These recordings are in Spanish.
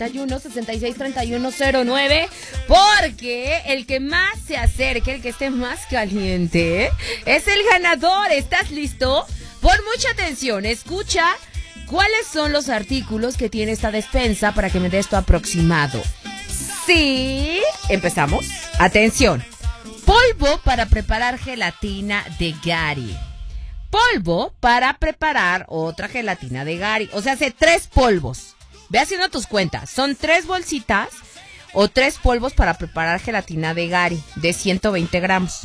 663109, porque el que más se acerque, el que esté más caliente, es el ganador. ¿Estás listo? Pon mucha atención, escucha cuáles son los artículos que tiene esta despensa para que me des tu aproximado. Sí, empezamos. Atención. Polvo para preparar gelatina de Gary. Polvo para preparar otra gelatina de Gary. O sea, hace 3 polvos. Ve haciendo tus cuentas. Son 3 bolsitas o 3 polvos para preparar gelatina de Gary de 120 gramos.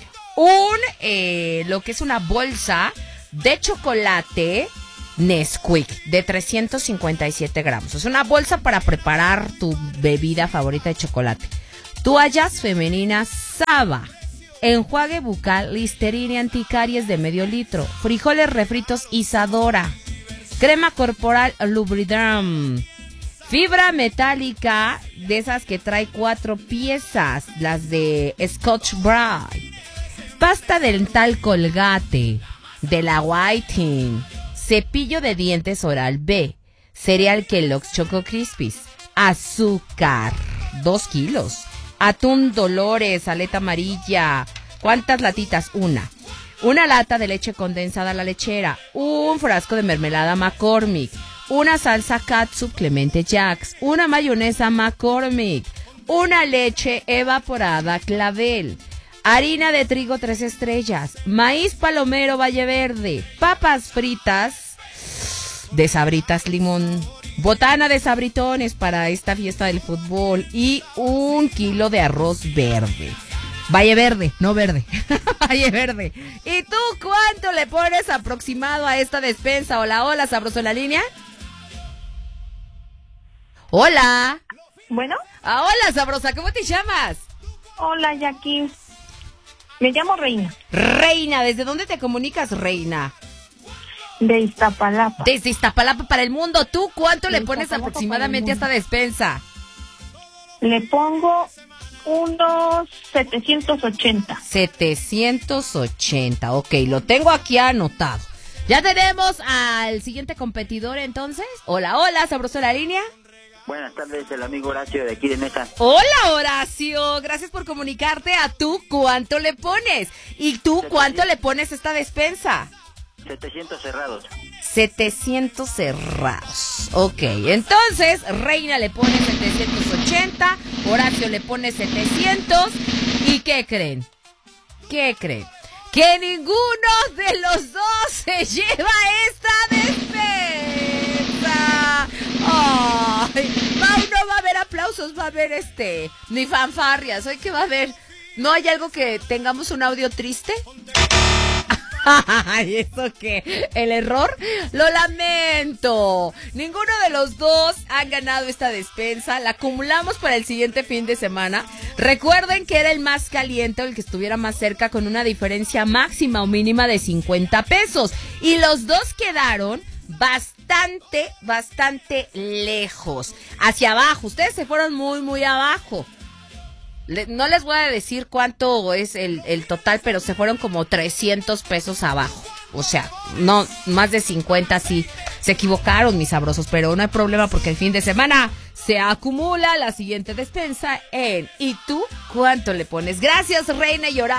Lo que es una bolsa de chocolate Nesquik de 357 gramos. Es una bolsa para preparar tu bebida favorita de chocolate. Toallas femeninas Saba. Enjuague bucal Listerine anticaries de medio litro. Frijoles refritos Isadora. Crema corporal Lubriderm. Fibra metálica de esas que trae 4 piezas. Las de Scotch Brite. Pasta dental Colgate. De la Whiting. Cepillo de dientes Oral B. Cereal Kellogg's Choco Crispies. Azúcar. 2 kilos. Atún Dolores, aleta amarilla. ¿Cuántas latitas? Una lata de leche condensada a la lechera. Un frasco de mermelada McCormick. Una salsa catsup Clemente Jacks. Una mayonesa McCormick. Una leche evaporada Clavel. Harina de trigo 3 estrellas. Maíz palomero Valle Verde. Papas fritas de Sabritas Limón. Botana de sabritones para esta fiesta del fútbol. Y 1 kilo de arroz verde. Valle Verde, no verde. Valle Verde. ¿Y tú cuánto le pones aproximado a esta despensa? Hola, hola, sabroso en la línea. Hola. Bueno. Hola, sabrosa, ¿cómo te llamas? Hola, Jackie. Me llamo Reina. Reina, ¿desde dónde te comunicas, Reina? De Iztapalapa. Desde Iztapalapa para el mundo. ¿Tú cuánto le pones aproximadamente a esta despensa? Le pongo unos 780. 780, ok, lo tengo aquí anotado. Ya tenemos al siguiente competidor entonces. Hola, hola, sabroso en la línea. Buenas tardes, el amigo Horacio de aquí de Mesa. Hola, Horacio, gracias por comunicarte. ¿A tú cuánto le pones? ¿Y tú cuánto le pones a esta despensa? 700 cerrados. 700 cerrados. Ok, entonces Reina le pone 780, Horacio le pone 700. ¿Y qué creen? ¿Qué creen? Que ninguno de los dos se lleva esta despensa. Ay, no va a haber aplausos, va a haber ni fanfarrias. Hoy que va a haber. ¿No hay algo que tengamos un audio triste? Ay, ¿eso qué? ¿El error? Lo lamento. Ninguno de los dos han ganado esta despensa. La acumulamos para el siguiente fin de semana. Recuerden que era el más caliente o el que estuviera más cerca con una diferencia máxima o mínima de 50 pesos. Y los dos quedaron bastante lejos. Hacia abajo. Ustedes se fueron muy abajo. No les voy a decir cuánto es el total, pero se fueron como 300 pesos abajo. O sea, no, más de 50 sí. Se equivocaron, mis sabrosos, pero no hay problema porque el fin de semana se acumula la siguiente despensa en ¿y tú cuánto le pones? Gracias, Reina y Horacio.